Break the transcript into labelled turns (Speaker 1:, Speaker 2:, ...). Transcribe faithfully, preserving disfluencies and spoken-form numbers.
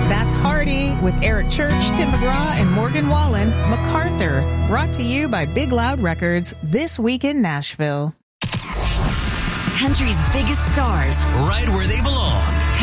Speaker 1: That's Hardy with Eric Church, Tim McGraw, and Morgan Wallen. MacArthur, brought to you by Big Loud Records, This Week in Nashville.
Speaker 2: Country's biggest stars,
Speaker 3: right where they belong.